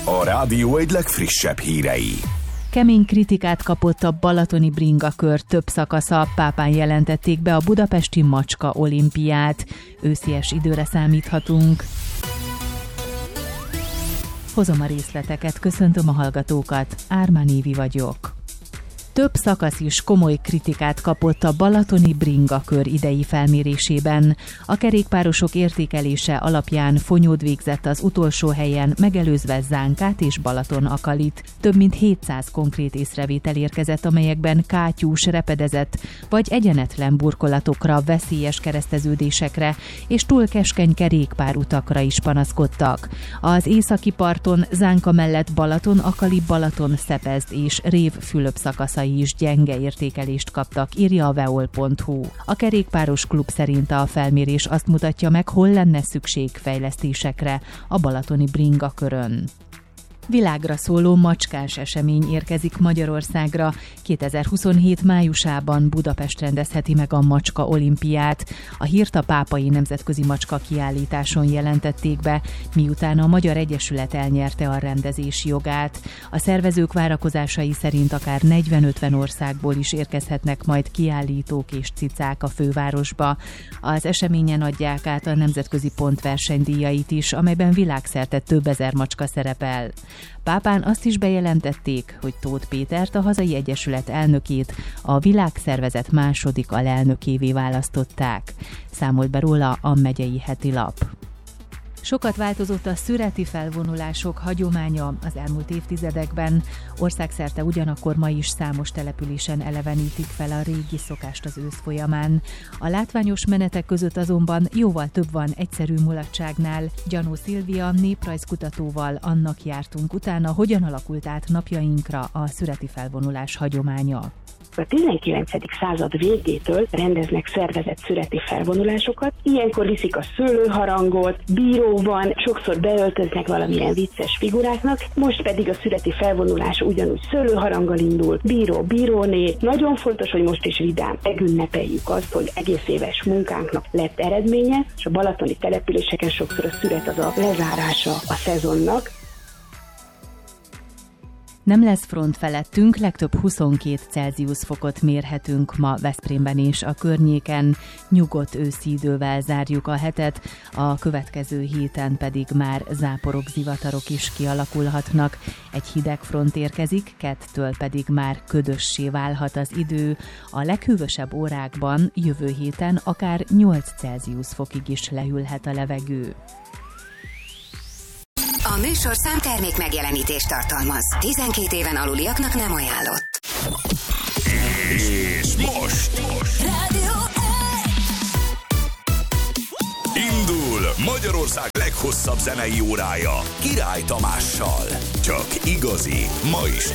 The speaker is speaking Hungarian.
A rádió egy legfrissebb hírei. Kemény kritikát kapott a balatoni bringakör több szakasza, Pápán jelentették be a budapesti macska olimpiát. Őszies időre számíthatunk. Hozom a részleteket, köszöntöm a hallgatókat, Ármán Évi vagyok. Több szakasz is komoly kritikát kapott a balatoni bringakör idei felmérésében. A kerékpárosok értékelése alapján Fonyód végzett az utolsó helyen, megelőzve Zánkát és Balatonakalit. Több mint 700 konkrét észrevétel érkezett, amelyekben kátyús, repedezett vagy egyenetlen burkolatokra, veszélyes kereszteződésekre és túl keskeny kerékpárutakra is panaszkodtak. Az északi parton Zánka mellett Balatonakali, Balatonszepezd és Rév-Fülöp szakaszai is gyenge értékelést kaptak, írja a veol.hu. A kerékpáros klub szerint a felmérés azt mutatja meg, hol lenne szükség fejlesztésekre a balatoni bringakörön. Világra szóló macskás esemény érkezik Magyarországra. 2027 májusában Budapest rendezheti meg a macska olimpiát. A hírt a pápai nemzetközi macska kiállításon jelentették be, miután a Magyar Egyesület elnyerte a rendezési jogát. A szervezők várakozásai szerint akár 40-50 országból is érkezhetnek majd kiállítók és cicák a fővárosba. Az eseményen adják át a nemzetközi pontversenydíjait is, amelyben világszerte több ezer macska szerepel. Pápán azt is bejelentették, hogy Tóth Pétert, a hazai egyesület elnökét a világszervezet második alelnökévé választották. Számolt be róla a Megyei Heti Lap. Sokat változott a szüreti felvonulások hagyománya az elmúlt évtizedekben. Országszerte ugyanakkor ma is számos településen elevenítik fel a régi szokást az ősz folyamán. A látványos menetek között azonban jóval több van egyszerű mulatságnál. Gyanó Szilvia néprajzkutatóval annak jártunk utána, hogyan alakult át napjainkra a szüreti felvonulás hagyománya. A 19. század végétől rendeznek szervezett szüreti felvonulásokat. Ilyenkor viszik a szőlőharangot, bíró van, sokszor beöltöznek valamilyen vicces figuráknak, most pedig a szüreti felvonulás ugyanúgy szőlőharanggal indul, bíró, bíróné. Nagyon fontos, hogy most is vidám megünnepeljük azt, hogy egész éves munkánknak lett eredménye, és a balatoni településeken sokszor a szüret az a lezárása a szezonnak. Nem lesz front felettünk, legtöbb 22 Celsius fokot mérhetünk ma Veszprémben és a környéken. Nyugodt őszi idővel zárjuk a hetet, a következő héten pedig már záporok, zivatarok is kialakulhatnak. Egy hideg front érkezik, kettől pedig már ködössé válhat az idő. A leghűvösebb órákban jövő héten akár 8 Celsius fokig is lehűlhet a levegő. A műsorszám termék megjelenítést tartalmaz. 12 éven aluliaknak nem ajánlott. És most Rádió indul Magyarország leghosszabb zenei órája Király Tamással. Csak igazi, ma is